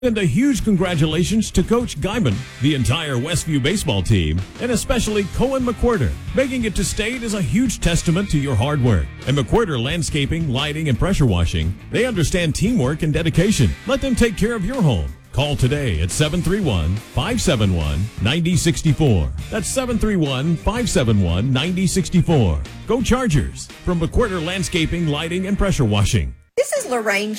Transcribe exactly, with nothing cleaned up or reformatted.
And a huge congratulations to Coach Guyman, the entire Westview baseball team, and especially Cohen McWhirter. Making it to state is a huge testament to your hard work. And McWhirter Landscaping, Lighting, and Pressure Washing, they understand teamwork and dedication. Let them take care of your home. Call today at seven three one, five seven one, nine zero six four. That's seven three one, five seven one, nine zero six four. Go Chargers from McWhirter Landscaping, Lighting, and Pressure Washing. This is Lorraine